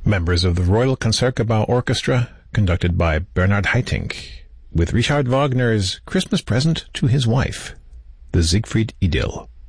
members of the Royal Concertgebouw Orchestra, conducted by Bernhard Haitink, with Richard Wagner's Christmas Present to His Wife, the Siegfried Idyll.